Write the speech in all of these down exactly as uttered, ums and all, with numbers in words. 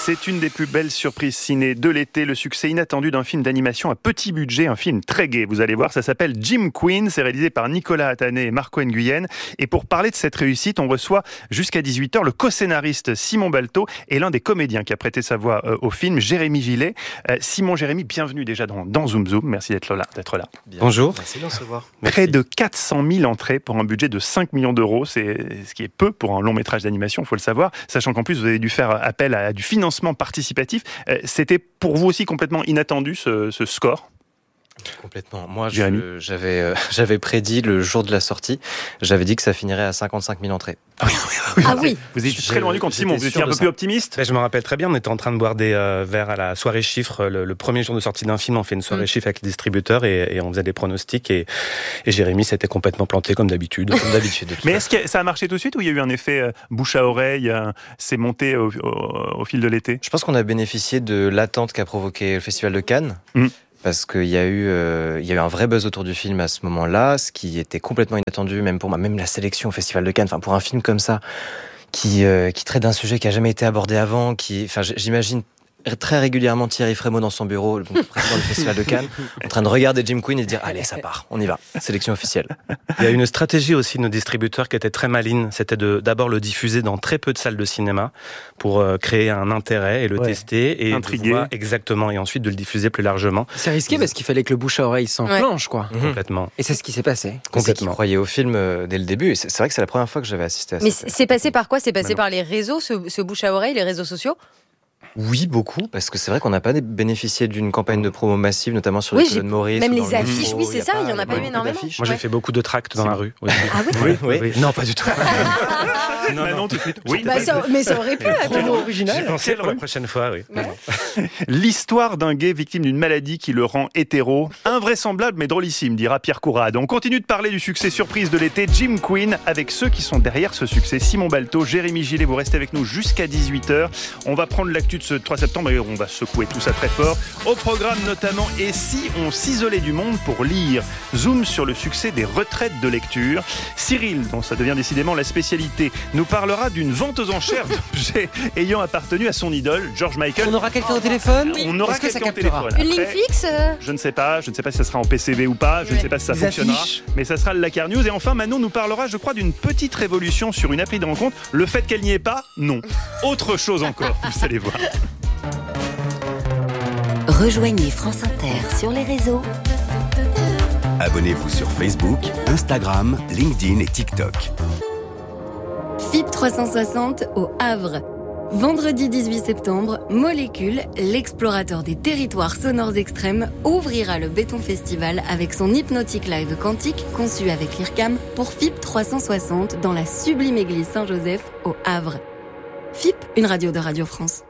C'est une des plus belles surprises ciné de l'été, le succès inattendu d'un film d'animation à petit budget, un film très gai. Vous allez voir, ça s'appelle Jim Queen, c'est réalisé par Nicolas Attané et Marco Nguyen. Et pour parler de cette réussite, on reçoit jusqu'à dix-huit heures le co-scénariste Simon Balto et l'un des comédiens qui a prêté sa voix euh, au film, Jérémy Gillet. Euh, Simon, Jérémy, bienvenue déjà dans, dans Zoom Zoom. Merci d'être là. D'être là. Bien. Bonjour. Merci de nous recevoir. Près de quatre cent mille entrées pour un budget de cinq millions d'euros, c'est ce qui est peu pour un long métrage d'animation, il faut le savoir, sachant qu'en plus vous avez dû faire appel à du financement participatif. Euh, c'était pour vous aussi complètement inattendu ce, ce score ? Complètement. Moi, je, j'avais, euh, j'avais prédit le jour de la sortie, j'avais dit que ça finirait à cinquante-cinq mille entrées. Ah oui, oui, ah oui. Vous étiez très loin du compte, Simon. Vous étiez un peu plus optimiste ? Ben, je me rappelle très bien, on était en train de boire des euh, verres à la soirée chiffre. Le, le premier jour de sortie d'un film, on fait une soirée mmh. chiffre avec les distributeurs et, et on faisait des pronostics. Et, et Jérémy s'était complètement planté comme d'habitude. Comme d'habitude. Mais est-ce que ça a marché tout de suite ou il y a eu un effet euh, bouche à oreille, euh, c'est monté au, au, au fil de l'été ? Je pense qu'on a bénéficié de l'attente qu'a provoqué le Festival de Cannes. Mmh. Parce qu'il y a eu, euh, il y a eu un vrai buzz autour du film à ce moment-là, ce qui était complètement inattendu, même pour moi, même la sélection au Festival de Cannes. Enfin, pour un film comme ça, qui euh, qui traite d'un sujet qui a jamais été abordé avant, qui, enfin, j'imagine très régulièrement Thierry Frémaux dans son bureau, le président du Festival de Cannes, en train de regarder Jim Queen et de dire allez, ça part, on y va, sélection officielle. Il y a une stratégie aussi de nos distributeurs qui était très maligne, c'était de d'abord le diffuser dans très peu de salles de cinéma pour euh, créer un intérêt et le ouais. tester et intriguer voir, exactement, et ensuite de le diffuser plus largement. C'est risqué parce qu'il fallait que le bouche à oreille s'enclenche, ouais. quoi. Mmh. Complètement. Et c'est ce qui s'est passé. Complètement. Qui croyait au film euh, dès le début. Et c'est, c'est vrai que c'est la première fois que j'avais assisté à ça. Mais c'est, c'est passé par quoi ? C'est passé par les réseaux, ce, ce bouche à oreille, les réseaux sociaux ? Oui, beaucoup, parce que c'est vrai qu'on n'a pas bénéficié d'une campagne de promo massive, notamment sur les oui, colonnes Maurice. Même les le affiches, métro, oui, c'est ça, il n'y en a pas eu énormément. Moi, j'ai ouais. fait beaucoup de tracts dans la rue. Ah oui, oui, oui, oui. Non, pas du tout. non, non, tout de suite. Oui, bah, ça, mais ça aurait pu être promo original. J'ai pensé pour la prochaine fois, oui. Ouais. L'histoire d'un gay victime d'une maladie qui le rend hétéro. Invraisemblable mais drôlissime, dira Pierre Courade. On continue de parler du succès surprise de l'été, Jim Queen, avec ceux qui sont derrière ce succès. Simon Balto, Jérémy Gillet, vous restez avec nous jusqu'à dix-huit heures. On va prendre l'actu de ce trois septembre et on va secouer tout ça très fort. Au programme notamment, et si on s'isolait du monde pour lire ? Zoom sur le succès des retraites de lecture. Cyril, dont ça devient décidément la spécialité, nous parlera d'une vente aux enchères d'objets ayant appartenu à son idole, George Michael. On aura quelqu'un au téléphone ? Oui. On aura quelqu'un au téléphone. Une ligne fixe ? Je ne sais pas, je ne sais pas si ça sera en P C V ou pas, je ouais. ne sais pas si ça Des fonctionnera, affiches. Mais ça sera le Lakar News. Et enfin, Manon nous parlera, je crois, d'une petite révolution sur une appli de rencontre. Le fait qu'elle n'y ait pas, non. Autre chose encore, vous allez voir. Rejoignez France Inter sur les réseaux. Abonnez-vous sur Facebook, Instagram, LinkedIn et TikTok. F I P trois cent soixante au Havre. Vendredi dix-huit septembre, Molécule, l'explorateur des territoires sonores extrêmes, ouvrira le Béton Festival avec son hypnotique live quantique conçu avec l'I R C A M pour F I P trois cent soixante dans la sublime église Saint-Joseph au Havre. F I P, une radio de Radio France.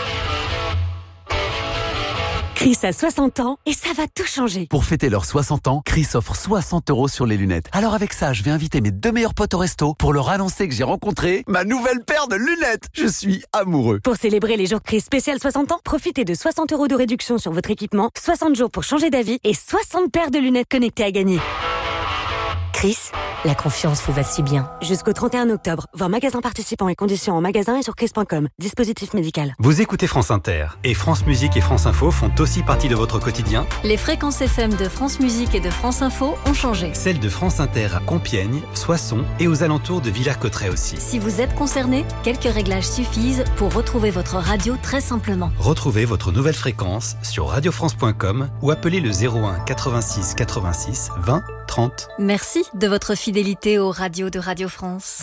Chris a soixante ans et ça va tout changer. Pour fêter leurs soixante ans, Chris offre soixante euros sur les lunettes. Alors avec ça, je vais inviter mes deux meilleurs potes au resto pour leur annoncer que j'ai rencontré ma nouvelle paire de lunettes. Je suis amoureux. Pour célébrer les jours Chris spécial soixante ans, profitez de soixante euros de réduction sur votre équipement, soixante jours pour changer d'avis et soixante paires de lunettes connectées à gagner. Chris, la confiance vous va si bien. Jusqu'au trente et un octobre, voir magasin participants et conditions en magasin et sur chris point com. Dispositif médical. Vous écoutez France Inter et France Musique et France Info font aussi partie de votre quotidien. Les fréquences F M de France Musique et de France Info ont changé. Celles de France Inter à Compiègne, Soissons et aux alentours de Villers-Cotterêts aussi. Si vous êtes concerné, quelques réglages suffisent pour retrouver votre radio très simplement. Retrouvez votre nouvelle fréquence sur radio france point com ou appelez le zéro un quatre-vingt-six quatre-vingt-six vingt trente. Merci de votre fidélité aux radios de Radio France.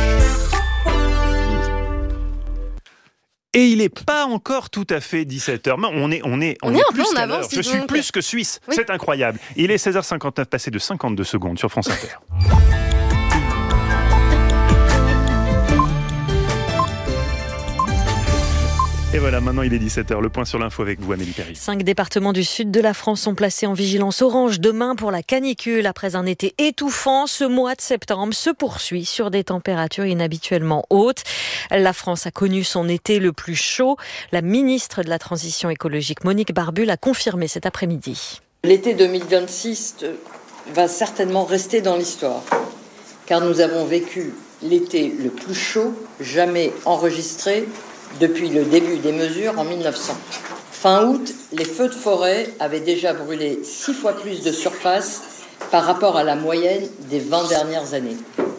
Et il n'est pas encore tout à fait dix-sept heures. Mais on est, on est, on, on est, est un plus peu en qu'à avance. l'heure. Je suis donc. plus que suisse. Oui. C'est incroyable. Il est seize heures cinquante-neuf, passé de cinquante-deux secondes sur France Inter. Et voilà, maintenant il est dix-sept heures. Le point sur l'info avec vous, Amélie Perry. Cinq départements du sud de la France sont placés en vigilance orange demain pour la canicule. Après un été étouffant, ce mois de septembre se poursuit sur des températures inhabituellement hautes. La France a connu son été le plus chaud. La ministre de la Transition écologique, Monique Barbu, l'a confirmé cet après-midi. L'été deux mille vingt-six va certainement rester dans l'histoire, car nous avons vécu l'été le plus chaud jamais enregistré depuis le début des mesures en mille neuf cents. Fin août, les feux de forêt avaient déjà brûlé six fois plus de surface par rapport à la moyenne des vingt dernières années.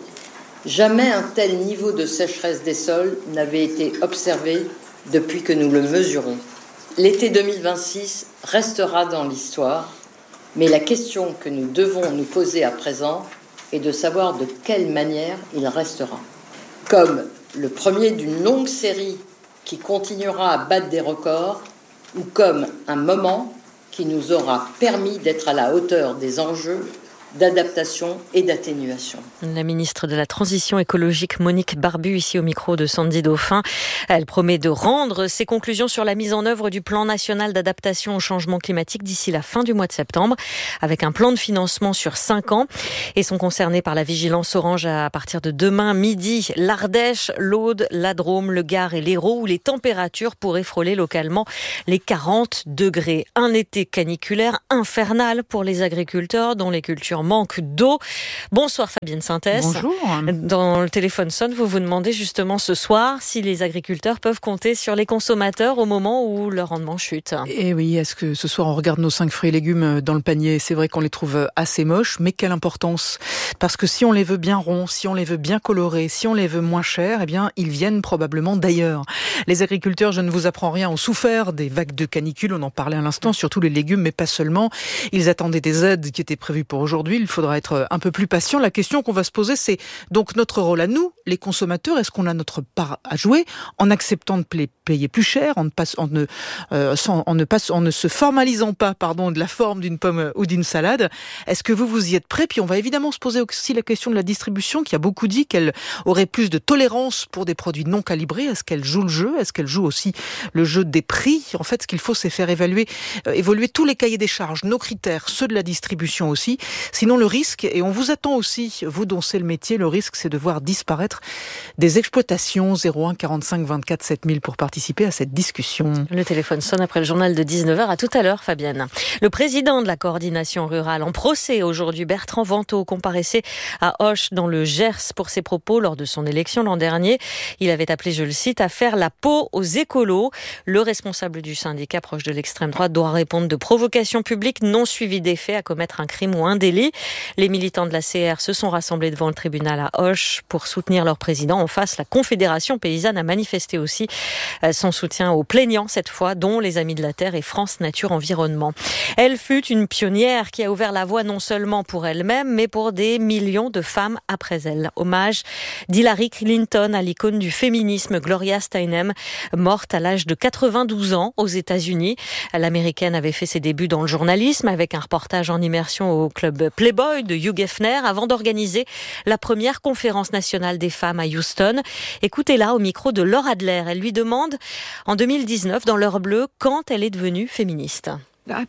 Jamais un tel niveau de sécheresse des sols n'avait été observé depuis que nous le mesurons. L'été deux mille vingt-six restera dans l'histoire, mais la question que nous devons nous poser à présent est de savoir de quelle manière il restera. Comme le premier d'une longue série qui continuera à battre des records, ou comme un moment qui nous aura permis d'être à la hauteur des enjeux d'adaptation et d'atténuation. La ministre de la Transition écologique Monique Barbu, ici au micro de Sandy Dauphin. Elle promet de rendre ses conclusions sur la mise en œuvre du plan national d'adaptation au changement climatique d'ici la fin du mois de septembre, avec un plan de financement sur cinq ans. Et sont concernés par la vigilance orange à partir de demain midi l'Ardèche, l'Aude, la Drôme, le Gard et l'Hérault, où les températures pourraient frôler localement les quarante degrés. Un été caniculaire infernal pour les agriculteurs dont les cultures manque d'eau. Bonsoir Fabienne Sintès. Bonjour. Dans le téléphone sonne, vous vous demandez justement ce soir si les agriculteurs peuvent compter sur les consommateurs au moment où leur rendement chute. Et oui, est-ce que ce soir on regarde nos cinq fruits et légumes dans le panier? C'est vrai qu'on les trouve assez moches, mais quelle importance? Parce que si on les veut bien ronds, si on les veut bien colorés, si on les veut moins chers, eh bien ils viennent probablement d'ailleurs. Les agriculteurs, je ne vous apprends rien, ont souffert des vagues de canicule, on en parlait à l'instant, surtout les légumes, mais pas seulement. Ils attendaient des aides qui étaient prévues pour aujourd'hui. Il faudra être un peu plus patient. La question qu'on va se poser, c'est donc notre rôle à nous, les consommateurs. Est-ce qu'on a notre part à jouer en acceptant de payer plus cher, en ne, pas, en ne, euh, sans, en ne, pas, en ne se formalisant pas pardon, de la forme d'une pomme ou d'une salade? Est-ce que vous, vous y êtes prêts? Puis on va évidemment se poser aussi la question de la distribution, qui a beaucoup dit qu'elle aurait plus de tolérance pour des produits non calibrés. Est-ce qu'elle joue le jeu? Est-ce qu'elle joue aussi le jeu des prix? En fait, ce qu'il faut, c'est faire évaluer, euh, évoluer tous les cahiers des charges, nos critères, ceux de la distribution aussi. Sinon, le risque, et on vous attend aussi, vous dont c'est le métier, le risque, c'est de voir disparaître des exploitations. Zéro un quarante-cinq vingt-quatre sept mille pour participer à cette discussion. Le téléphone sonne après le journal de dix-neuf heures. À tout à l'heure, Fabienne. Le président de la coordination rurale en procès aujourd'hui, Bertrand Vantaux, comparaissait à Auch dans le Gers pour ses propos lors de son élection l'an dernier. Il avait appelé, je le cite, à faire la peau aux écolos. Le responsable du syndicat proche de l'extrême droite doit répondre de provocation publique non suivie des faits, à commettre un crime ou un délit. Les militants de la C R se sont rassemblés devant le tribunal à Auch pour soutenir leur président. En face, la Confédération paysanne a manifesté aussi son soutien aux plaignants, cette fois, dont les Amis de la Terre et France Nature Environnement. Elle fut une pionnière qui a ouvert la voie non seulement pour elle-même, mais pour des millions de femmes après elle. Hommage d'Hillary Clinton à l'icône du féminisme, Gloria Steinem, morte à l'âge de quatre-vingt-douze ans aux États-Unis. L'américaine avait fait ses débuts dans le journalisme avec un reportage en immersion au club Playboy de Hugh Hefner avant d'organiser la première conférence nationale des femmes à Houston. Écoutez-la au micro de Laura Adler. Elle lui demande en deux mille dix-neuf, dans l'heure bleue, quand elle est devenue féministe. Euh,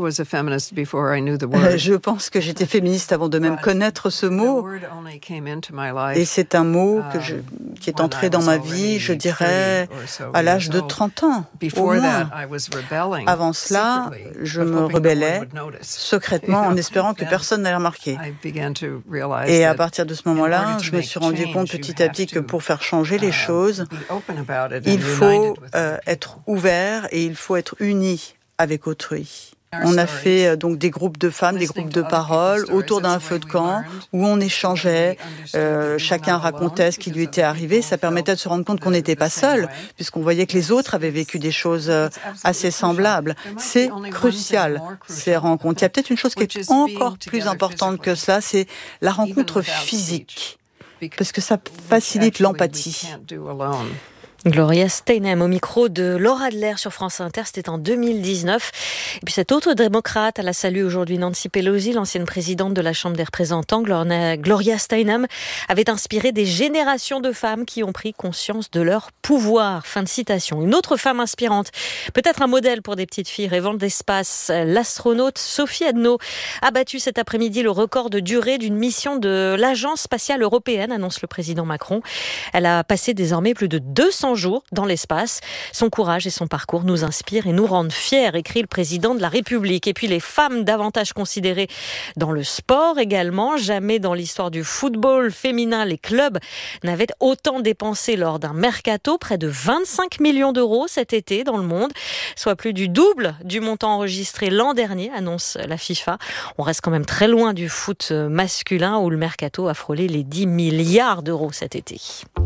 je pense que j'étais féministe avant de même connaître ce mot. Et c'est un mot que je, qui est entré dans ma vie, je dirais, à l'âge de trente ans, au moins. Avant cela, je me rebellais secrètement en espérant que personne n'allait remarquer. Et à partir de ce moment-là, je me suis rendu compte petit à petit que pour faire changer les choses, il faut euh, être ouvert et il faut être uni avec autrui. On a fait donc des groupes de femmes, des groupes de parole autour d'un feu de camp où on échangeait, euh, chacun racontait ce qui lui était arrivé. Ça permettait de se rendre compte qu'on n'était pas seul, puisqu'on voyait que les autres avaient vécu des choses assez semblables. C'est crucial, ces rencontres. Il y a peut-être une chose qui est encore plus importante que cela, c'est la rencontre physique, parce que ça facilite l'empathie. Gloria Steinem au micro de Laura Adler sur France Inter, c'était en deux mille dix-neuf. Et puis cette autre démocrate, elle a salué aujourd'hui Nancy Pelosi, l'ancienne présidente de la Chambre des représentants. Gloria Steinem avait inspiré des générations de femmes qui ont pris conscience de leur pouvoir. Fin de citation. Une autre femme inspirante, peut-être un modèle pour des petites filles rêvant d'espace, l'astronaute Sophie Adno a battu cet après-midi le record de durée d'une mission de l'Agence spatiale européenne, annonce le président Macron. Elle a passé désormais plus de deux cents cent jours dans l'espace. Son courage et son parcours nous inspirent et nous rendent fiers, écrit le président de la République. Et puis les femmes davantage considérées dans le sport également. Jamais dans l'histoire du football féminin, les clubs n'avaient autant dépensé lors d'un mercato, près de vingt-cinq millions d'euros cet été dans le monde, soit plus du double du montant enregistré l'an dernier, annonce la FIFA. On reste quand même très loin du foot masculin où le mercato a frôlé les dix milliards d'euros cet été.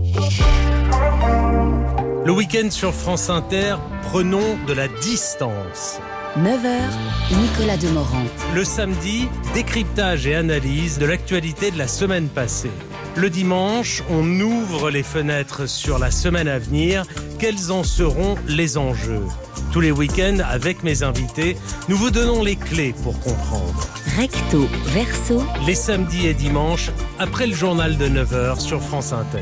Le week-end sur France Inter, prenons de la distance. neuf heures, Nicolas Demorand. Le samedi, décryptage et analyse de l'actualité de la semaine passée. Le dimanche, on ouvre les fenêtres sur la semaine à venir. Quels en seront les enjeux ? Tous les week-ends, avec mes invités, nous vous donnons les clés pour comprendre. Recto, verso. Les samedis et dimanches, après le journal de neuf heures sur France Inter.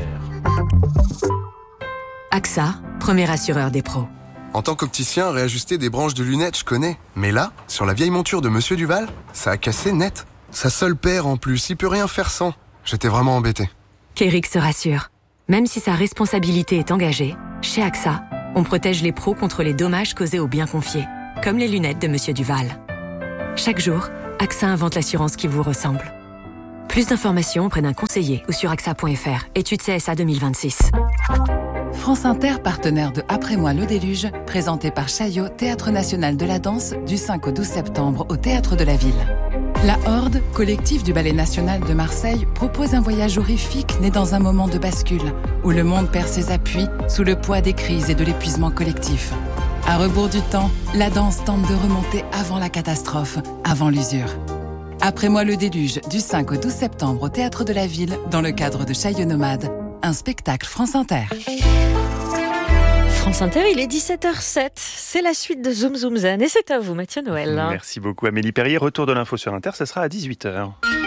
A X A, premier assureur des pros. En tant qu'opticien, réajuster des branches de lunettes, je connais. Mais là, sur la vieille monture de Monsieur Duval, ça a cassé net. Sa seule paire en plus, il peut rien faire sans. J'étais vraiment embêté. Kérix se rassure. Même si sa responsabilité est engagée, chez A X A, on protège les pros contre les dommages causés aux biens confiés, comme les lunettes de Monsieur Duval. Chaque jour, A X A invente l'assurance qui vous ressemble. Plus d'informations auprès d'un conseiller ou sur A X A point F R. Étude C S A deux mille vingt-six. France Inter, partenaire de Après moi le déluge, présenté par Chaillot, Théâtre National de la Danse, du cinq au douze septembre au Théâtre de la Ville. La Horde, collectif du Ballet National de Marseille, propose un voyage horrifique né dans un moment de bascule, où le monde perd ses appuis sous le poids des crises et de l'épuisement collectif. À rebours du temps, la danse tente de remonter avant la catastrophe, avant l'usure. Après moi le déluge, du cinq au douze septembre au Théâtre de la Ville, dans le cadre de Chaillot Nomade, un spectacle France Inter. France Inter, il est dix-sept heures sept. C'est la suite de Zoom Zoom Zen et c'est à vous, Mathieu Noël. Merci beaucoup, Amélie Perrier. Retour de l'info sur Inter, ça sera à dix-huit heures.